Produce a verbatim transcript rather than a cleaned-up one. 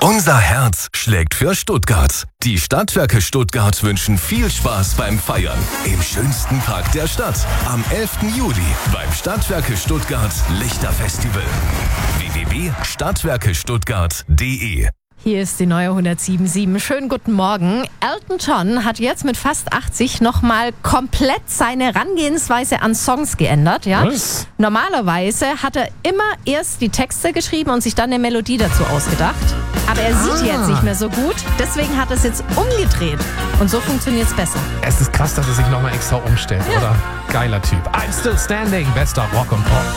Unser Herz schlägt für Stuttgart. Die Stadtwerke Stuttgart wünschen viel Spaß beim Feiern. Im schönsten Park der Stadt. Am elften Juli beim Stadtwerke Stuttgart Lichterfestival. w w w punkt stadtwerke stuttgart punkt de. Hier ist die neue hundertsieben Komma sieben. Schönen guten Morgen. Elton John hat jetzt mit fast achtzig nochmal komplett seine Herangehensweise an Songs geändert. Ja? Was? Normalerweise hat er immer erst die Texte geschrieben und sich dann eine Melodie dazu ausgedacht. Aber er sieht Ah. jetzt nicht mehr so gut, deswegen hat er es jetzt umgedreht. Und so funktioniert es besser. Es ist krass, dass er sich nochmal extra umstellt, Ja. oder? Geiler Typ. I'm still standing, bester Rock und Pop.